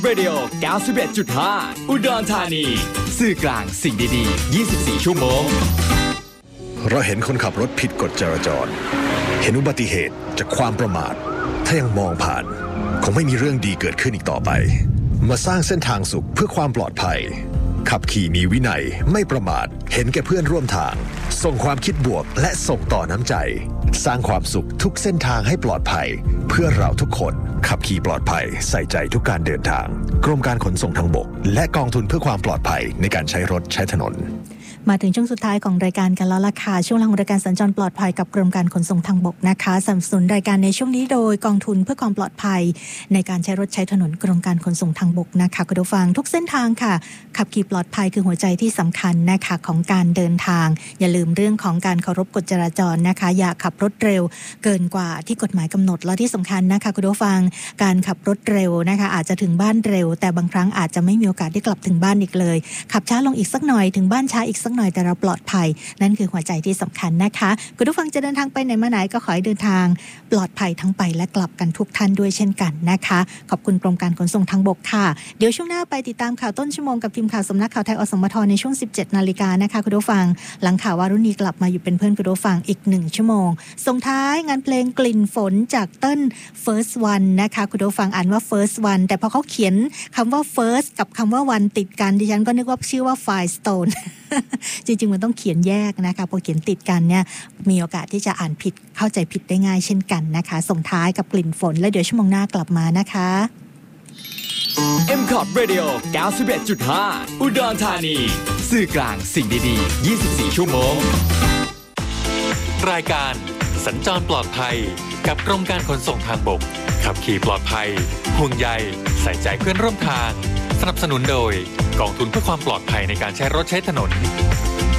Radio 91.5 อุดรธานีสื่อกลางสิ่งดีๆ24ชั่วโมงเราเห็นคนขับรถผิดกฎจราจรเห็นอุบัติเหตุจากความประมาทถ้ายังมองผ่านคงไม่มีเรื่องดีเกิดขึ้นอีกต่อไปมาสร้างเส้นทางสุขเพื่อความปลอดภัยขับขี่มีวินัยไม่ประมาทเห็นแก่เพื่อนร่วมทางส่งความคิดบวกและส่งต่อน้ำใจสร้างความสุขทุกเส้นทางให้ปลอดภัยเพื่อเราทุกคนขับขี่ปลอดภัยใส่ใจทุกการเดินทางกรมการขนส่งทางบกและกองทุนเพื่อความปลอดภัยในการใช้รถใช้ถนนมาถึงช่วงสุดท้ายของรายการกันแล้วล่ะค่ะช่วงหลังรายการสัญจรปลอดภัยกับกรมการขนส่งทางบกนะคะสนับสนุนรายการในช่วงนี้โดยกองทุนเพื่อความปลอดภัยในการใช้รถใช้ถนนกรมการขนส่งทางบกนะคะคุณผู้ฟังทุกเส้นทางค่ะขับขี่ปลอดภัยคือหัวใจที่สำคัญนะคะของการเดินทางอย่าลืมเรื่องของการเคารพกฎจราจรนะคะอย่าขับรถเร็วเกินกว่าที่กฎหมายกำหนดและที่สำคัญนะคะคุณผู้ฟังการขับรถเร็วนะคะอาจจะถึงบ้านเร็วแต่บางครั้งอาจจะไม่มีโอกาสได้กลับถึงบ้านอีกเลยขับช้าลงอีกสักหน่อยถึงบ้านช้าอีกสักหน่อยแต่เราปลอดภัยนั่นคือหัวใจที่สำคัญนะคะคุณผู้ฟังจะเดินทางไปไหนมาไหนก็ขอให้เดินทางปลอดภัยทั้งไปและกลับกันทุกท่านด้วยเช่นกันนะคะขอบคุณกรมการขนส่งทางบกค่ะเดี๋ยวช่วงหน้าไปติดตามข่าวต้นชั่วโมงกับทีมข่าวสำนักข่าวไทยอสมทในช่วง 17 นาฬิกานะคะคุณผู้ฟังหลังข่าววารุณีกลับมาอยู่เป็นเพื่อนคุณผู้ฟังอีก1ชั่วโมงส่งท้ายงานเพลงกลิ่นฝนจากเต้น First One นะคะคุณผู้ฟังอ่านว่า First One แต่พอเขาเขียนคำว่า First กับคำว่า One ติดกันดิฉันก็นึกว่าชื่อว่า Firestone จริงๆมันต้องเขียนแยกนะคะพอเขียนติดกันเนี่ยมีโอกาสที่จะอ่านผิดเข้าใจผิดได้ง่ายเช่นกันนะคะส่งท้ายกับกลิ่นฝนแล้วเดี๋ยวชั่วโมงหน้ากลับมานะคะ MCOT Radio 91.5 อุดรธานีสื่อกลางสิ่งดีๆ24ชั่วโมงรายการสัญจรปลอดภัยกับกรมการขนส่งทางบกขับขี่ปลอดภัยห่วงใยใส่ใจเพื่อนร่วมทางสนับสนุนโดยกองทุนเพื่อความปลอดภัยในการใช้รถใช้ถนน